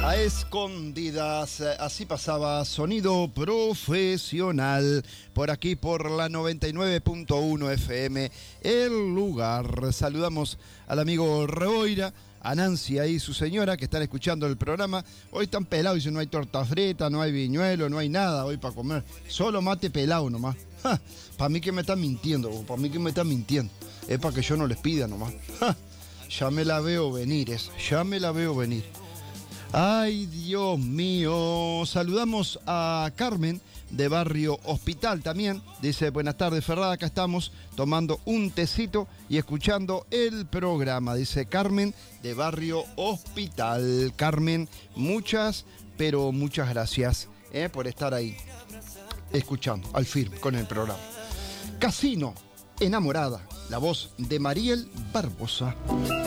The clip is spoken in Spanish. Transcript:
A escondidas, así pasaba Sonido Profesional, por aquí por la 99.1 FM, el lugar. Saludamos al amigo Reboira, a Nancy ahí, su señora, que están escuchando el programa. Hoy están pelados, dicen, no hay torta frita, no hay viñuelo, no hay nada hoy para comer. Solo mate pelado nomás. Para mí que me están mintiendo, para mí que me están mintiendo. Es para que yo no les pida nomás. Ya me la veo venir, ya me la veo venir. Ay, Dios mío. Saludamos a Carmen de Barrio Hospital también. Dice, buenas tardes, Ferrada, acá estamos tomando un tecito y escuchando el programa. Dice Carmen de Barrio Hospital. Carmen, muchas, pero muchas gracias por estar ahí escuchando al firme con el programa. Casino, enamorada. La voz de Mariel Barbosa.